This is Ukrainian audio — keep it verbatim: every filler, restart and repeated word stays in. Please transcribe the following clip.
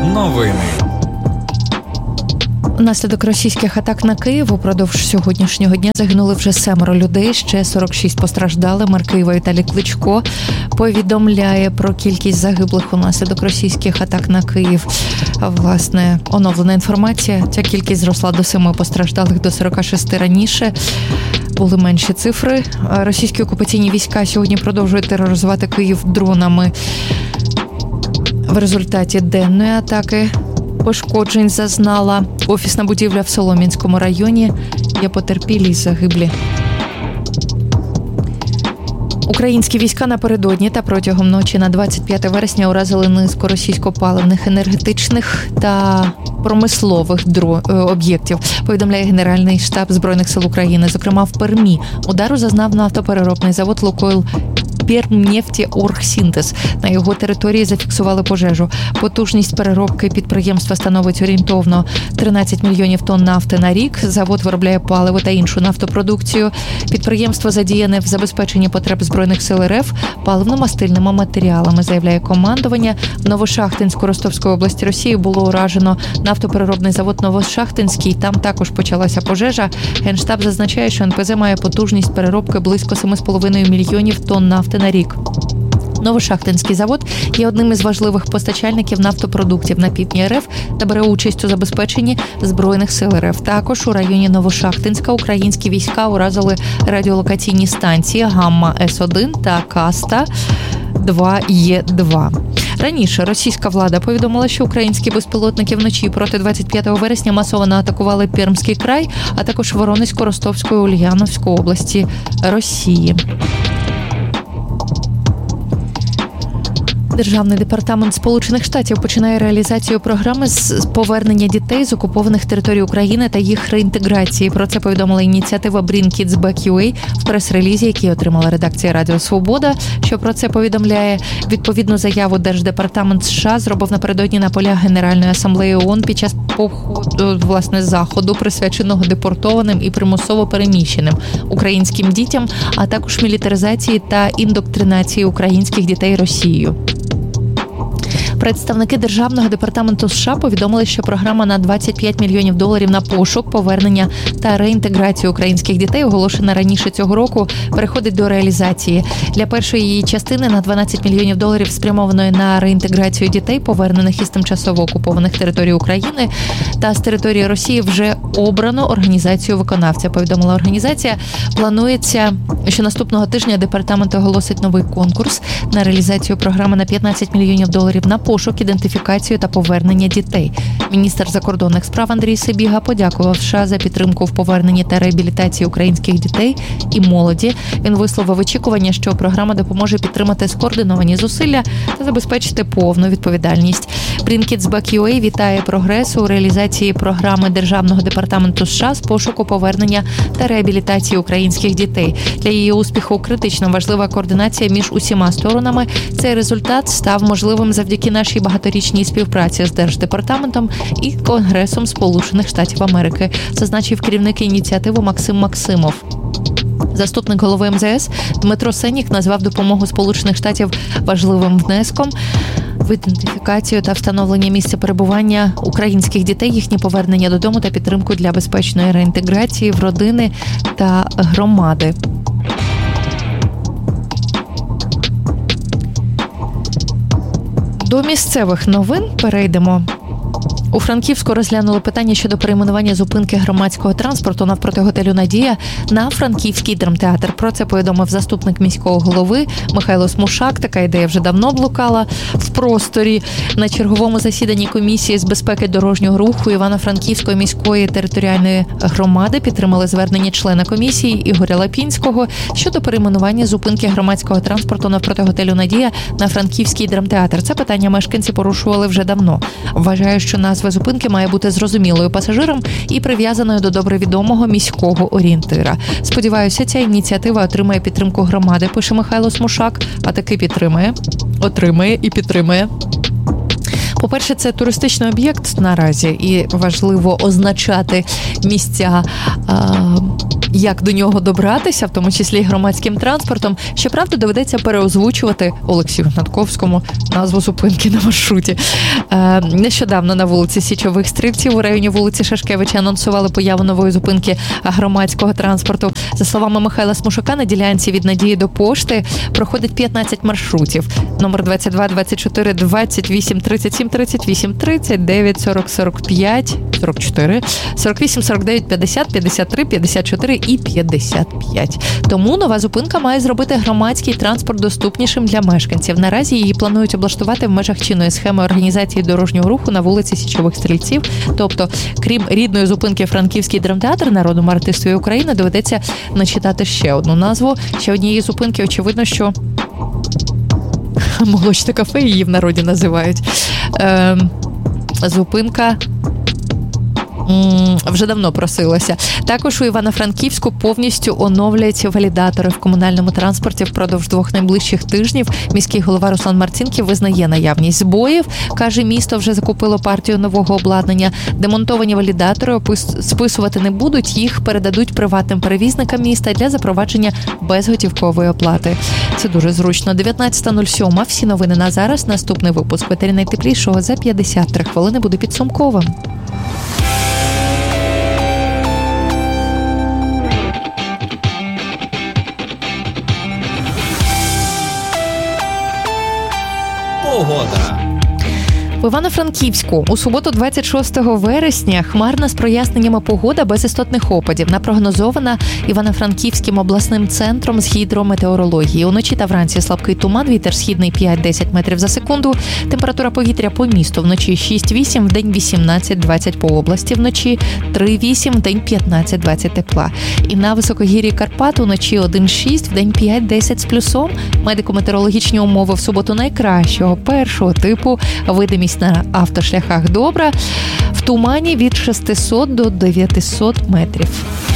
Новини. Внаслідок російських атак на Київ упродовж сьогоднішнього дня загинули вже семеро людей, ще сорок шість постраждали. Мер Києва Віталій Кличко повідомляє про кількість загиблих унаслідок російських атак на Київ. Власне, оновлена інформація. Ця кількість зросла до семи постраждалих, до сорока шести раніше. Були менші цифри. Російські окупаційні війська сьогодні продовжують тероризувати Київ дронами. В результаті денної атаки пошкоджень зазнала офісна будівля в Солом'янському районі. Є потерпілі й загиблі. Українські війська напередодні та протягом ночі на двадцять п'яте вересня уразили низку російсько-паливних, енергетичних та промислових дро... об'єктів, повідомляє Генеральний штаб Збройних сил України. Зокрема, в Пермі удару зазнав нафтопереробний завод «Лукойл Пермнефтеоргсинтез». На його території зафіксували пожежу. Потужність переробки підприємства становить орієнтовно тринадцять мільйонів тонн нафти на рік. Завод виробляє паливо та іншу нафтопродукцію. Підприємство задіяне в забезпеченні потреб Збройних сил РФ паливно-мастильними матеріалами, заявляє командування. В Новошахтинську Ростовської області Росії було уражено нафтопереробний завод «Новошахтинський». Там також почалася пожежа. Генштаб зазначає, що ен пе зет має потужність переробки близько семи з половиною мільйонів тонн нафти на рік. Новошахтинський завод є одним із важливих постачальників нафтопродуктів на півдні РФ та бере участь у забезпеченні Збройних сил РФ. Також у районі Новошахтинська українські війська уразили радіолокаційні станції Гамма С один та Каста два Е два. Раніше російська влада повідомила, що українські безпілотники вночі проти двадцять п'ятого вересня масово атакували Пермський край, а також Воронезьку, Ростовську і Ульяновську області Росії. Державний департамент Сполучених Штатів починає реалізацію програми з повернення дітей з окупованих територій України та їх реінтеграції. Про це повідомила ініціатива Bring Kids Back ю ей в прес-релізі, який отримала редакція Радіо Свобода. Що про це повідомляє? Відповідну заяву Держдепартамент США зробив напередодні на полях Генеральної асамблеї ООН під час походу, власне, заходу, присвяченого депортованим і примусово переміщеним українським дітям, а також мілітаризації та індоктринації українських дітей Росією. Представники Державного департаменту США повідомили, що програма на двадцять п'ять мільйонів доларів на пошук, повернення та реінтеграцію українських дітей, оголошена раніше цього року, переходить до реалізації. Для першої її частини на дванадцять мільйонів доларів, спрямованої на реінтеграцію дітей, повернених із тимчасово окупованих територій України та з території Росії, вже обрано організацію виконавця. Повідомила організація. Планується, що наступного тижня департамент оголосить новий конкурс на реалізацію програми на п'ятнадцять мільйонів доларів на пошук, ідентифікацію та повернення дітей. Міністр закордонних справ Андрій Сибіга подякував США за підтримку в поверненні та реабілітації українських дітей і молоді. Він висловив очікування, що програма допоможе підтримати скоординовані зусилля та забезпечити повну відповідальність. Bring Kids Back ю ей вітає прогрес у реалізації програми Державного департаменту США з пошуку, повернення та реабілітації українських дітей. Для її успіху критично важлива координація між усіма сторонами. Цей результат став можливим завдяки нашій багаторічній співпраці з Держдепартаментом і Конгресом Сполучених Штатів Америки, зазначив керівник ініціативи Максим Максимов. Заступник голови ем зе ес Дмитро Сеннік назвав допомогу Сполучених Штатів важливим внеском в ідентифікацію та встановлення місця перебування українських дітей, їхнє повернення додому та підтримку для безпечної реінтеграції в родини та громади. До місцевих новин перейдемо. У Франківську розглянули питання щодо перейменування зупинки громадського транспорту навпроти готелю «Надія» на Франківський драмтеатр. Про це повідомив заступник міського голови Михайло Смушак. Така ідея вже давно блукала в просторі. На черговому засіданні комісії з безпеки дорожнього руху Івано-Франківської міської територіальної громади підтримали звернення члена комісії Ігоря Лапінського щодо перейменування зупинки громадського транспорту навпроти готелю «Надія» на Франківський драмтеатр. Це питання мешканці порушували вже давно. Вважаю, що назва зупинки має бути зрозумілою пасажирам і прив'язаною до добре відомого міського орієнтира. Сподіваюся, ця ініціатива отримає підтримку громади, пише Михайло Смушак, а таки підтримає, отримає і підтримає. По-перше, це туристичний об'єкт наразі, і важливо означати місця а, як до нього добратися, в тому числі і громадським транспортом. Щоправда, доведеться переозвучувати Олексію Гнатковському назву зупинки на маршруті. Е, нещодавно на вулиці Січових Стрільців у районі вулиці Шашкевича анонсували появу нової зупинки громадського транспорту. За словами Михайла Смушака, на ділянці від Надії до пошти проходить п'ятнадцять маршрутів. Номер двадцять два, двадцять чотири, двадцять вісім, тридцять сім, тридцять вісім, тридцять дев'ять, сорок, сорок п'ять, сорок чотири, сорок вісім, сорок дев'ять, п'ятдесят, п'ятдесят три, п'ятдесят чотири і п'ятдесят п'ять. Тому нова зупинка має зробити громадський транспорт доступнішим для мешканців. Наразі її планують облаштувати в межах чинної схеми організації дорожнього руху на вулиці Січових Стрільців. Тобто, крім рідної зупинки Франківський драмтеатр народному артисту України, доведеться начитати ще одну назву, ще однієї зупинки. Очевидно, що молочне кафе її в народі називають. Е, зупинка вже давно просилася. Також у Івано-Франківську повністю оновлять валідатори в комунальному транспорті впродовж двох найближчих тижнів. Міський голова Руслан Марцінків визнає наявність збоїв. Каже, місто вже закупило партію нового обладнання. Демонтовані валідатори списувати не будуть, їх передадуть приватним перевізникам міста для запровадження безготівкової оплати. Це дуже зручно. дев'ятнадцята нуль сім. Всі новини на зараз. Наступний випуск «Ветері найтеплішого» за п'ятдесят три хвилини буде підсумковим. Погода. В Івано-Франківську у суботу, двадцять шостого вересня, хмарна з проясненнями погода без істотних опадів. Напрогнозована Івано-Франківським обласним центром з гідрометеорології. Уночі та вранці слабкий туман, вітер східний п'ять-десять метрів за секунду. Температура повітря по місту вночі шість-вісім, вдень вісімнадцять-двадцять по області, вночі три-вісім, вдень п'ятнадцять-двадцять тепла. І на високогір'ї Карпат уночі один-шість, вдень п'ять-десять з плюсом. Медико-метеорологічні умови в суботу найкращого, першого типу, видимість на автошляхах добра, в тумані від шістсот до дев'ятсот метрів.